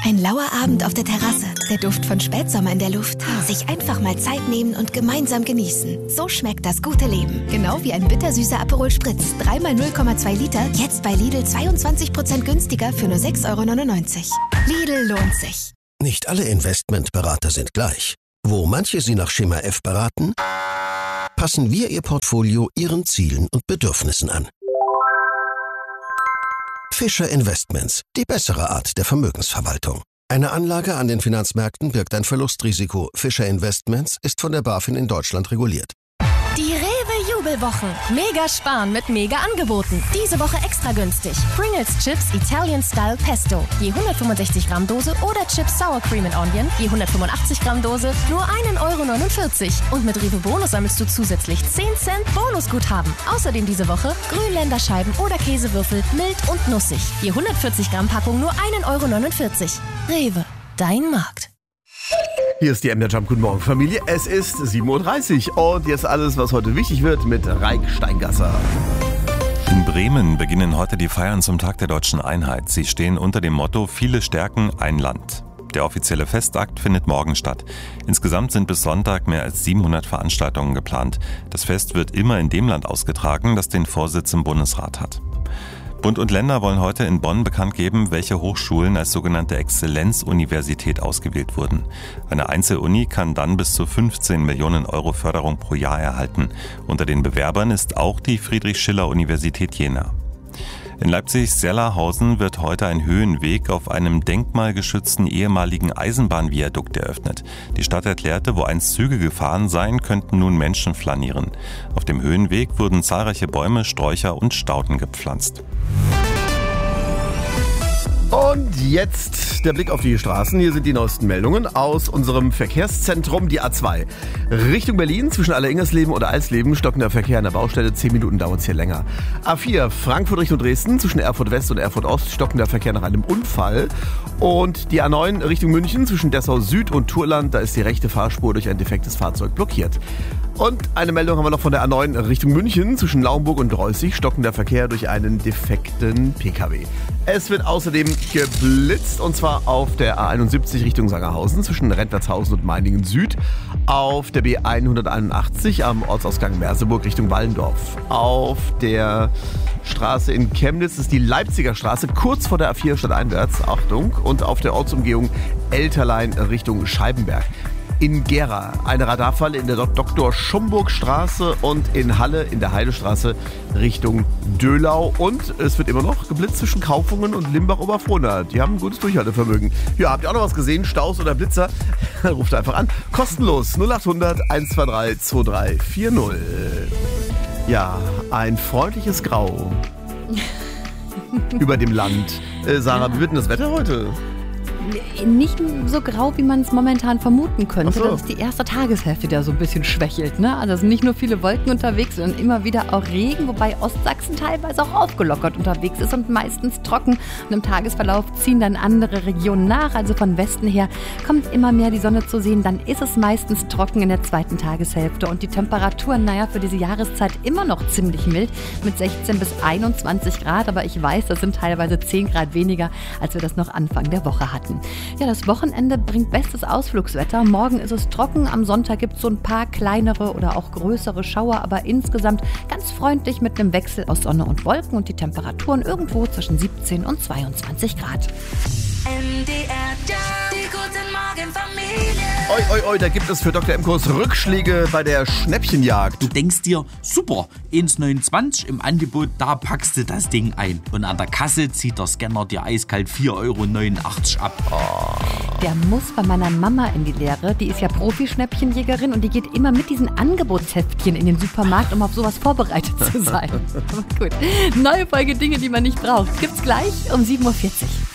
Ein lauer Abend auf der Terrasse, der Duft von Spätsommer in der Luft. Sich einfach mal Zeit nehmen und gemeinsam genießen. So schmeckt das gute Leben. Genau wie ein bittersüßer Aperol Spritz. 3x 0,2 Liter, jetzt bei Lidl 22% günstiger für nur 6,99 €. Lidl lohnt sich. Nicht alle Investmentberater sind gleich. Wo manche Sie nach Schema F beraten, passen wir Ihr Portfolio Ihren Zielen und Bedürfnissen an. Fischer Investments, die bessere Art der Vermögensverwaltung. Eine Anlage an den Finanzmärkten birgt ein Verlustrisiko. Fischer Investments ist von der BaFin in Deutschland reguliert. Die Rewe-Jubelwochen. Mega sparen mit Mega-Angeboten. Diese Woche extra günstig. Pringles Chips Italian Style Pesto. Je 165 Gramm Dose oder Chips Sour Cream and Onion. Je 185 Gramm Dose. Nur 1,49 €. Und mit Rewe Bonus sammelst du zusätzlich 10 Cent Bonusguthaben. Außerdem diese Woche Grünländerscheiben oder Käsewürfel mild und nussig. Je 140 Gramm Packung nur 1,49 €. Rewe, dein Markt. Hier ist die MDR Jump. Guten Morgen, Familie. Es ist 7:30 Uhr und jetzt alles, was heute wichtig wird mit Raik Steingasser. In Bremen beginnen heute die Feiern zum Tag der Deutschen Einheit. Sie stehen unter dem Motto Viele stärken ein Land. Der offizielle Festakt findet morgen statt. Insgesamt sind bis Sonntag mehr als 700 Veranstaltungen geplant. Das Fest wird immer in dem Land ausgetragen, das den Vorsitz im Bundesrat hat. Bund und Länder wollen heute in Bonn bekannt geben, welche Hochschulen als sogenannte Exzellenzuniversität ausgewählt wurden. Eine Einzeluni kann dann bis zu 15 Millionen € Förderung pro Jahr erhalten. Unter den Bewerbern ist auch die Friedrich-Schiller-Universität Jena. In Leipzig-Sellerhausen wird heute ein Höhenweg auf einem denkmalgeschützten ehemaligen Eisenbahnviadukt eröffnet. Die Stadt erklärte, wo einst Züge gefahren seien, könnten nun Menschen flanieren. Auf dem Höhenweg wurden zahlreiche Bäume, Sträucher und Stauden gepflanzt. Und jetzt der Blick auf die Straßen. Hier sind die neuesten Meldungen aus unserem Verkehrszentrum, die A2. Richtung Berlin, zwischen Alleringgersleben oder Alsleben, stockender Verkehr an der Baustelle. 10 Minuten dauert es hier länger. A4, Frankfurt Richtung Dresden, zwischen Erfurt West und Erfurt Ost, stockender Verkehr nach einem Unfall. Und die A9 Richtung München, zwischen Dessau Süd und Turland, da ist die rechte Fahrspur durch ein defektes Fahrzeug blockiert. Und eine Meldung haben wir noch von der A9 Richtung München, zwischen Naumburg und Reußig, stockender Verkehr durch einen defekten PKW. Es wird außerdem geblitzt, und zwar auf der A71 Richtung Sangerhausen, zwischen Rentnershausen und Meiningen Süd, auf der B181 am Ortsausgang Merseburg Richtung Wallendorf. Auf der Straße in Chemnitz ist die Leipziger Straße, kurz vor der A4 stadteinwärts, Achtung, und auf der Ortsumgehung Elterlein Richtung Scheibenberg. In Gera eine Radarfalle in der Dr. Schomburg-Straße und in Halle in der Heidestraße Richtung Dölau. Und es wird immer noch geblitzt zwischen Kaufungen und Limbach-Oberfrohna. Die haben ein gutes Durchhaltevermögen. Ja, habt ihr auch noch was gesehen? Staus oder Blitzer? Ruft einfach an. Kostenlos 0800 123 2340. Ja, ein freundliches Grau über dem Land. Sarah, wie wird denn das Wetter heute? Nicht so grau, wie man es momentan vermuten könnte. Ach so. Das ist die erste Tageshälfte, die da so ein bisschen schwächelt. Ne? Also es sind nicht nur viele Wolken unterwegs, sondern immer wieder auch Regen, wobei Ostsachsen teilweise auch aufgelockert unterwegs ist und meistens trocken. Und im Tagesverlauf ziehen dann andere Regionen nach. Also von Westen her kommt immer mehr die Sonne zu sehen. Dann ist es meistens trocken in der zweiten Tageshälfte. Und die Temperaturen, für diese Jahreszeit immer noch ziemlich mild mit 16 bis 21 Grad. Aber ich weiß, das sind teilweise 10 Grad weniger, als wir das noch Anfang der Woche hatten. Ja, das Wochenende bringt bestes Ausflugswetter. Morgen ist es trocken, am Sonntag gibt es so ein paar kleinere oder auch größere Schauer, aber insgesamt ganz freundlich mit einem Wechsel aus Sonne und Wolken und die Temperaturen irgendwo zwischen 17 und 22 Grad. MDR Jump, die guten Morgen Familie. Oi, da gibt es für Dr. Emkos Rückschläge bei der Schnäppchenjagd. Du denkst dir, super, 1,29 im Angebot, da packst du das Ding ein. Und an der Kasse zieht der Scanner dir eiskalt 4,89 € ab. Der muss bei meiner Mama in die Lehre. Die ist ja Profi-Schnäppchenjägerin und die geht immer mit diesen Angebotsheftchen in den Supermarkt, um auf sowas vorbereitet zu sein. Aber gut, neue Folge Dinge, die man nicht braucht, gibt's gleich um 7:40 Uhr.